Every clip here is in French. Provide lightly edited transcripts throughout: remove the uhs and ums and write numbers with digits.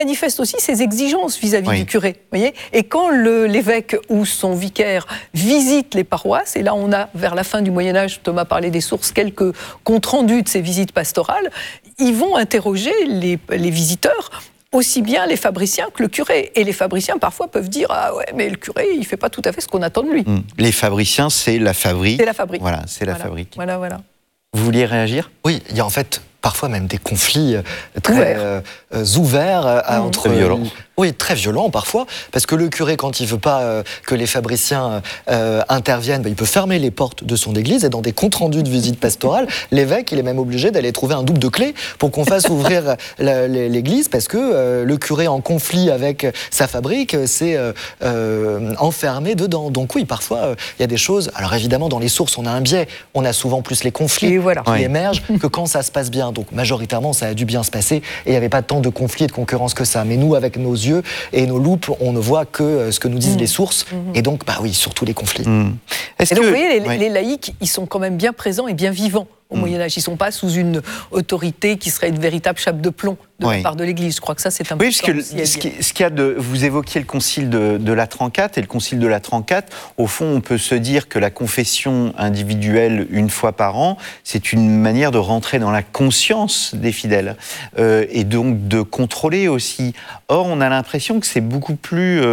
manifeste aussi ses exigences vis-à-vis du curé. Voyez, et quand l'évêque ou son vicaire visite les paroisses, et là on a vers la fin du Moyen-Âge, Thomas parlait des sources, quelques comptes rendus de ces visites pastorales, ils vont interroger les visiteurs, aussi bien les fabriciens que le curé. Et les fabriciens parfois peuvent dire « Ah ouais, mais le curé, il ne fait pas tout à fait ce qu'on attend de lui. » Les fabriciens, c'est la fabrique. C'est la fabrique. Voilà, c'est la fabrique. Voilà. Vous vouliez réagir ? Oui, il y a en fait parfois même des conflits très ouverts entre... Très violents. Oui, très violents parfois, parce que le curé, quand il ne veut pas que les fabriciens interviennent, il peut fermer les portes de son église, et dans des comptes rendus de visite pastorale, l'évêque, il est même obligé d'aller trouver un double de clé pour qu'on fasse ouvrir l'église, parce que le curé en conflit avec sa fabrique s'est enfermé dedans. Donc oui, parfois, il y a des choses... Alors évidemment, dans les sources, on a un biais, on a souvent plus les conflits qui émergent que quand ça se passe bien. Donc majoritairement, ça a dû bien se passer, et il n'y avait pas tant de conflits et de concurrence que ça. Mais nous, avec nos yeux et nos loupes, on ne voit que ce que nous disent les sources, et donc, oui, surtout les conflits. Et donc, vous voyez, les laïcs, ils sont quand même bien présents et bien vivants au Moyen-Âge. Ils ne sont pas sous une autorité qui serait une véritable chape de plomb de la part de l'Église. Je crois que ça, c'est important. Oui, parce que vous évoquiez le concile de Latran IV, et le concile de Latran IV, au fond, on peut se dire que la confession individuelle, une fois par an, c'est une manière de rentrer dans la conscience des fidèles, et donc de contrôler aussi. Or, on a l'impression que c'est beaucoup plus...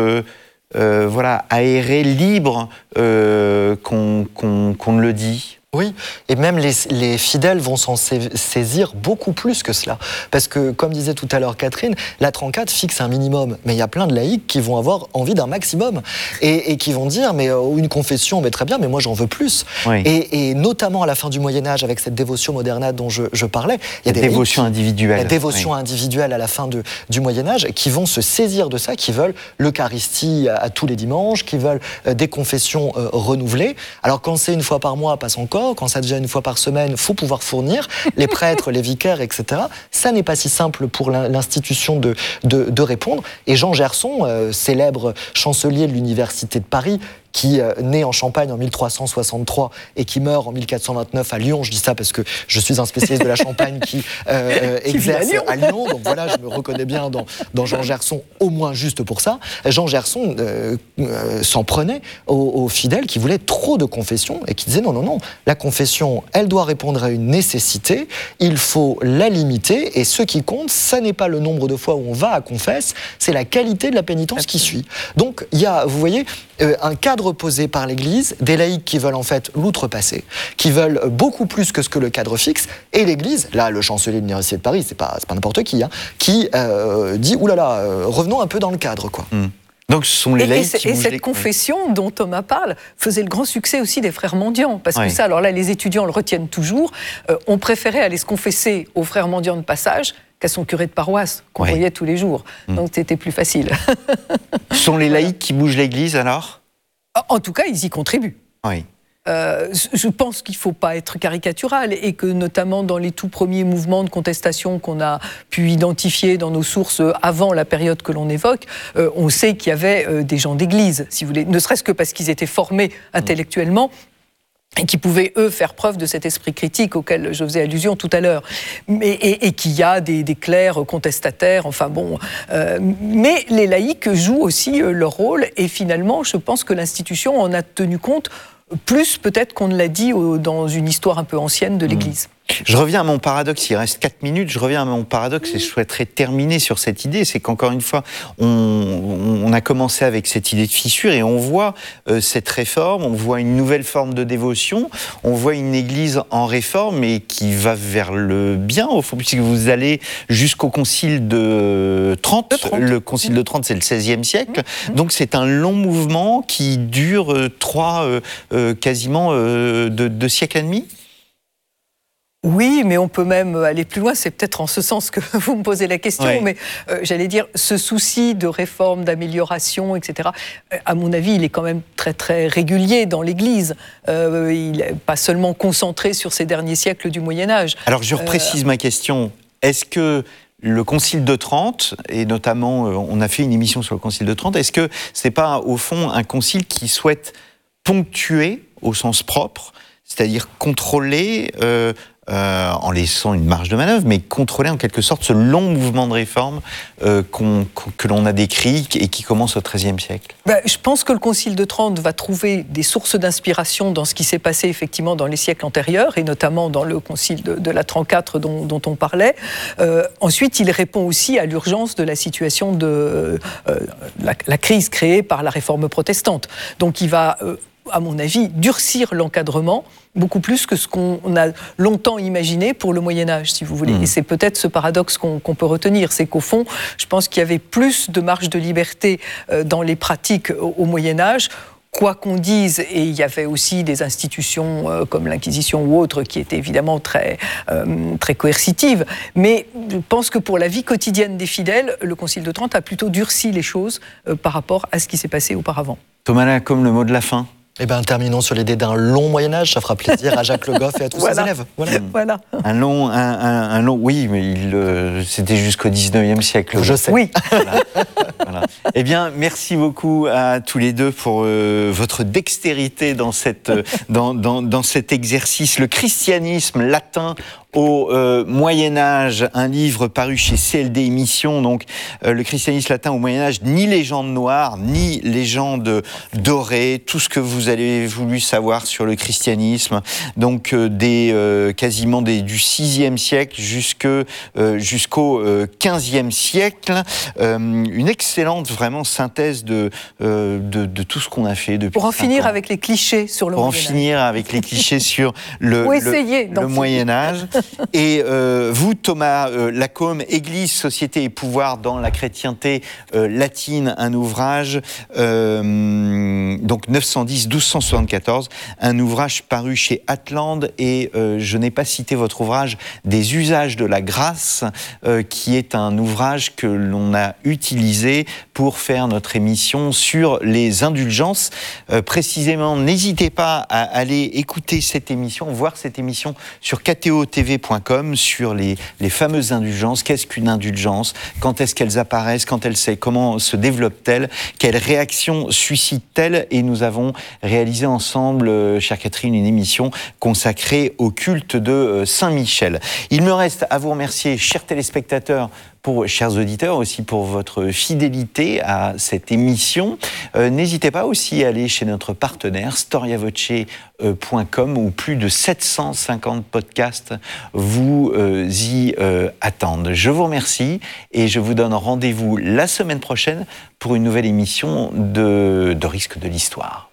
aéré, libre, qu'on ne le dit. Oui, et même les fidèles vont s'en saisir beaucoup plus que cela. Parce que, comme disait tout à l'heure Catherine, Latran IV fixe un minimum, mais il y a plein de laïcs qui vont avoir envie d'un maximum, et qui vont dire, mais une confession, mais très bien, mais moi j'en veux plus. Et notamment à la fin du Moyen-Âge, avec cette dévotion modernate dont je parlais, il y a des dévotions individuelles. La dévotion individuelle à la fin du Moyen-Âge, qui vont se saisir de ça, qui veulent l'Eucharistie à tous les dimanches, qui veulent des confessions renouvelées. Alors quand c'est une fois par mois, passe encore. Quand ça devient une fois par semaine, il faut pouvoir fournir les prêtres, les vicaires, etc. Ça n'est pas si simple pour l'institution de répondre. Et Jean Gerson, célèbre chancelier de l'Université de Paris, qui naît en Champagne en 1363 et qui meurt en 1429 à Lyon. Je dis ça parce que je suis un spécialiste de la Champagne qui exerce à Lyon. Donc voilà, je me reconnais bien dans Jean Gerson, au moins juste pour ça. Jean Gerson s'en prenait aux fidèles qui voulaient trop de confessions et qui disaient non, la confession, elle doit répondre à une nécessité, il faut la limiter, et ce qui compte, ça n'est pas le nombre de fois où on va à confesse, c'est la qualité de la pénitence qui suit. Donc il y a, vous voyez, un cadre posé par l'Église, des laïcs qui veulent en fait l'outrepasser, qui veulent beaucoup plus que ce que le cadre fixe, et l'Église, là le chancelier de l'Université de Paris, c'est pas n'importe qui, qui dit oulala, revenons un peu dans le cadre, quoi. Donc ce sont les laïcs qui bougent cette confession dont Thomas parle faisait le grand succès aussi des frères mendiants, parce que ça, alors là, les étudiants le retiennent toujours. On préférait aller se confesser aux frères mendiants de passage qu'à son curé de paroisse, qu'on voyait tous les jours. Donc c'était plus facile. Ce sont les laïcs qui bougent l'Église, alors ? En tout cas, ils y contribuent. Oui. Je pense qu'il ne faut pas être caricatural, et que notamment dans les tout premiers mouvements de contestation qu'on a pu identifier dans nos sources avant la période que l'on évoque, on sait qu'il y avait des gens d'église, si vous voulez, ne serait-ce que parce qu'ils étaient formés intellectuellement et qui pouvaient, eux, faire preuve de cet esprit critique auquel je faisais allusion tout à l'heure. Et qu'il y a des clercs contestataires, enfin bon... mais les laïcs jouent aussi leur rôle, et finalement, je pense que l'institution en a tenu compte plus peut-être qu'on ne l'a dit dans une histoire un peu ancienne de l'Église. Je reviens à mon paradoxe, il reste 4 minutes, je reviens à mon paradoxe et je souhaiterais terminer sur cette idée, c'est qu'encore une fois, on a commencé avec cette idée de fissure et on voit cette réforme, on voit une nouvelle forme de dévotion, on voit une église en réforme et qui va vers le bien, au fond, puisque vous allez jusqu'au concile de Trente. Le concile de Trente, c'est le XVIe siècle, donc c'est un long mouvement qui dure quasiment 2 siècles et demi. Oui, mais on peut même aller plus loin, c'est peut-être en ce sens que vous me posez la question, mais j'allais dire, ce souci de réforme, d'amélioration, etc., à mon avis, il est quand même très très régulier dans l'Église. Il n'est pas seulement concentré sur ces derniers siècles du Moyen-Âge. Alors je reprécise ma question, est-ce que le Concile de Trente, et notamment, on a fait une émission sur le Concile de Trente, est-ce que c'est pas, au fond, un concile qui souhaite ponctuer, au sens propre, c'est-à-dire contrôler en laissant une marge de manœuvre, mais contrôler en quelque sorte ce long mouvement de réforme que l'on a décrit et qui commence au XIIIe siècle. Je pense que le Concile de Trente va trouver des sources d'inspiration dans ce qui s'est passé effectivement dans les siècles antérieurs, et notamment dans le Concile de la 34 dont on parlait. Ensuite, il répond aussi à l'urgence de la situation de la crise créée par la réforme protestante. Donc il va, à mon avis, durcir l'encadrement beaucoup plus que ce qu'on a longtemps imaginé pour le Moyen-Âge, si vous voulez. Et c'est peut-être ce paradoxe qu'on peut retenir, c'est qu'au fond, je pense qu'il y avait plus de marge de liberté dans les pratiques au Moyen-Âge. Quoi qu'on dise, et il y avait aussi des institutions comme l'Inquisition ou autres qui étaient évidemment très coercitives, mais je pense que pour la vie quotidienne des fidèles, le Concile de Trente a plutôt durci les choses par rapport à ce qui s'est passé auparavant. Thomas Lacombe, le mot de la fin. Eh bien, terminons sur l'idée d'un long Moyen-Âge, ça fera plaisir à Jacques Le Goff et à tous ses élèves. Voilà. Un long, oui, mais c'était jusqu'au XIXe siècle. Je sais. Oui. Voilà. Eh bien, merci beaucoup à tous les deux pour votre dextérité dans cet exercice. Le christianisme latin au Moyen-Âge, un livre paru chez CLD Émissions, donc le christianisme latin au Moyen-Âge, ni légende noire, ni légende dorée, tout ce que vous avez voulu savoir sur le christianisme, donc quasiment du VIe siècle jusqu'au XVe siècle. Une excellente vraiment synthèse de tout ce qu'on a fait depuis. Pour en finir avec les clichés sur le Moyen-Âge. Pour en finir avec les clichés sur le Moyen-Âge. Et vous, Thomas Lacombe, Église, société et pouvoir dans la chrétienté latine, un ouvrage, donc 910-1274, un ouvrage paru chez Atlante, et je n'ai pas cité votre ouvrage Des usages de la grâce, qui est un ouvrage que l'on a utilisé pour faire notre émission sur les indulgences. Précisément, n'hésitez pas à aller écouter cette émission, voir cette émission sur KTO-TV.com sur les fameuses indulgences. Qu'est-ce qu'une indulgence? Quand est-ce qu'elles apparaissent? Comment se développent-elles? Quelles réactions suscitent-elles? Et nous avons réalisé ensemble, chère Catherine, une émission consacrée au culte de Saint-Michel. Il me reste à vous remercier, chers téléspectateurs, chers auditeurs, aussi pour votre fidélité à cette émission. N'hésitez pas aussi à aller chez notre partenaire storiavoce.com, où plus de 750 podcasts vous y attendent. Je vous remercie et je vous donne rendez-vous la semaine prochaine pour une nouvelle émission de Risque de l'Histoire.